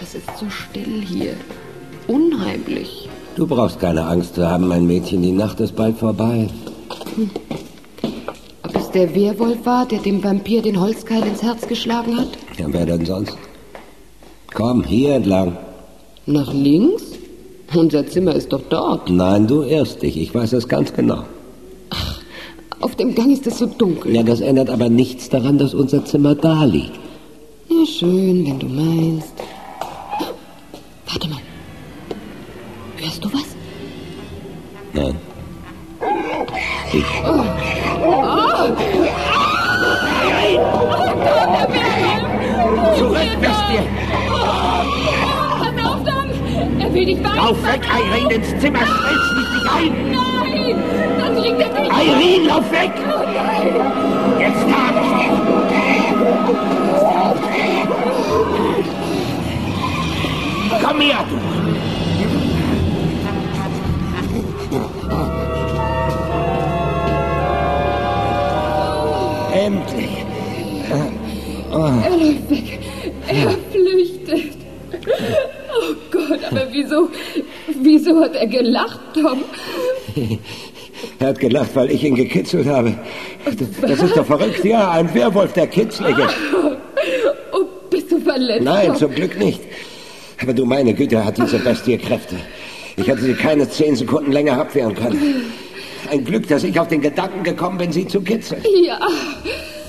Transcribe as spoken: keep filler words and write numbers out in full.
Es ist so still hier. Unheimlich. Du brauchst keine Angst zu haben, mein Mädchen. Die Nacht ist bald vorbei. Hm. Ob es der Werwolf war, der dem Vampir den Holzkeil ins Herz geschlagen hat? Ja, wer denn sonst? Komm, hier entlang. Nach links? Unser Zimmer ist doch dort. Nein, du irrst dich. Ich weiß es ganz genau. Ach, auf dem Gang ist es so dunkel. Ja, das ändert aber nichts daran, dass unser Zimmer da liegt. Ja, schön, wenn du meinst. Warte mal. Hörst du was? Nein. Ich. Oh. Oh. Nein! Oh, zurück, Bestie! Pass auf, Tom! Er will dich beißen! Lauf weg, Irene, ins Zimmer! Schnell, schließ dich ein! Nein! Dann kriegt er dich! Irene, lauf weg! Oh nein! Jetzt hab ich dich! Komm her, du! Endlich! Oh. Er läuft weg. Er flüchtet. Oh Gott, aber wieso, wieso hat er gelacht, Tom? Er hat gelacht, weil ich ihn gekitzelt habe. Das, das ist doch verrückt. Ja, ein Werwolf, der Kitzelige. Oh, bist du verletzt? Nein, Tom? zum Glück nicht. Aber du, meine Güte, hat diese Bestie Kräfte. Ich hätte sie keine zehn Sekunden länger abwehren können. Ein Glück, dass ich auf den Gedanken gekommen bin, sie zu kitzeln. Ja,